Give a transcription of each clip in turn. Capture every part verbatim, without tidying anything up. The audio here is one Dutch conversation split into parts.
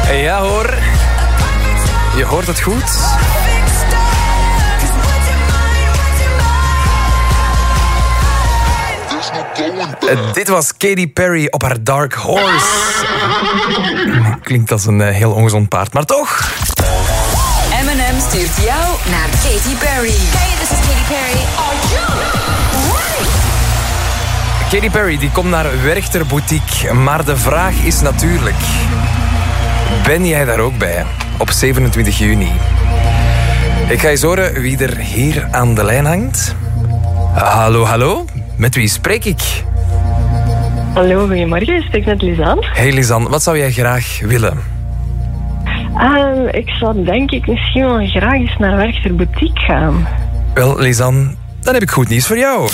Ja hoor, je hoort het goed. Uh, dit was Katy Perry op haar Dark Horse. Klinkt als een uh, heel ongezond paard, maar toch. M en M stuurt jou naar Katy Perry. Hey, this is Katy Perry. Are you ready? Katy Perry die komt naar Werchter Boutique. Maar de vraag is natuurlijk... Ben jij daar ook bij? Op zevenentwintig juni. Ik ga eens horen wie er hier aan de lijn hangt. Hallo, hallo. Met wie spreek ik? Hallo, goedemorgen. Ik spreek met Lisanne. Hey Lisanne, wat zou jij graag willen? Um, ik zou denk ik misschien wel graag eens naar Werchter Boutique gaan. Wel, Lisanne, dan heb ik goed nieuws voor jou.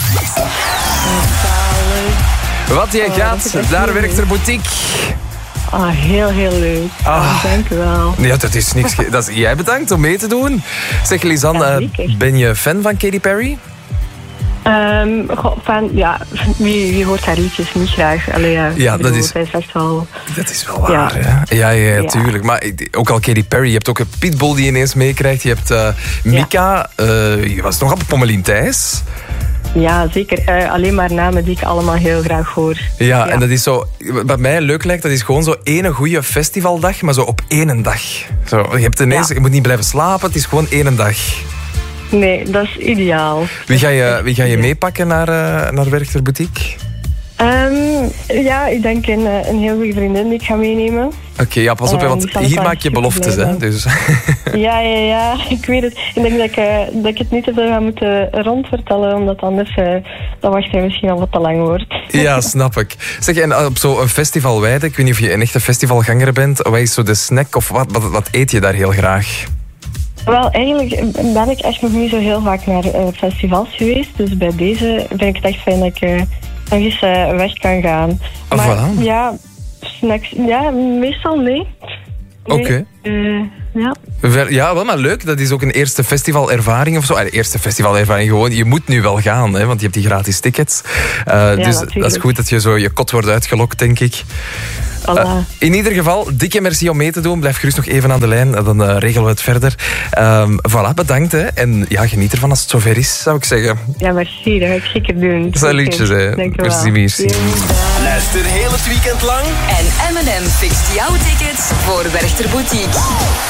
Wat jij oh, gaat naar Werchter Boutique. Ah, heel, heel leuk. Ah, dank u wel. Ja, dat is niks. Dat is, jij bedankt om mee te doen. Zeg, Lisanne, ja, uh, ben je fan van Katy Perry? Um, goh, fan, ja, wie, wie hoort haar liedjes niet graag? Allee, ja, ja dat, is, is echt wel... dat is wel waar, ja. Ja, ja, ja, tuurlijk. Ja. Maar ook al Katy Perry, je hebt ook een Pitbull die ineens meekrijgt. Je hebt uh, Mika, ja. uh, je was nog op Pommelien Thijs. Ja, zeker. Uh, alleen maar namen die ik allemaal heel graag hoor. Ja, ja, en dat is zo... Wat mij leuk lijkt, dat is gewoon zo ene goede festivaldag, maar zo op één dag. Zo, je, hebt ineens, ja. je moet niet blijven slapen, het is gewoon één dag. Nee, dat is ideaal. Wie ga je, wie ga je meepakken naar, uh, naar Werchter Boutique? Um, ja, ik denk een, een heel goede vriendin die ik ga meenemen. Oké, okay, ja, pas op, uh, want hier maak je beloftes, hè. Dus. Ja, ja, ja, ik weet het. Ik denk dat ik, uh, dat ik het niet te veel ga moeten rondvertellen, omdat anders uh, dat wachten misschien al wat te lang wordt. Ja, snap ik. Zeg, en op zo'n festival Weide, ik weet niet of je een echte festivalganger bent, wat is zo de snack of wat, wat, wat eet je daar heel graag? Wel, eigenlijk ben ik echt nog niet zo heel vaak naar uh, festivals geweest. Dus bij deze vind ik het echt fijn dat ik uh, nog eens uh, weg kan gaan. Oh, maar voilà. ja, snacks, ja, meestal nee. nee Oké. Okay. Uh, ja. Ja, wel maar leuk. Dat is ook een eerste festivalervaring of zo. De eerste festivalervaring gewoon. Je moet nu wel gaan, hè, want je hebt die gratis tickets. Uh, ja, dus natuurlijk. Dat is goed dat je zo je kot wordt uitgelokt, denk ik. Voilà. Uh, in ieder geval, dikke merci om mee te doen. Blijf gerust nog even aan de lijn, dan uh, regelen we het verder. Um, voilà, bedankt. Hè. En ja, geniet ervan als het zover is, zou ik zeggen. Ja, merci. Dat ga ik zeker doen. Salutjes, hè. Merci, merci. Luister heel het weekend lang. En M en M fixt jouw tickets voor Werchter Boutique.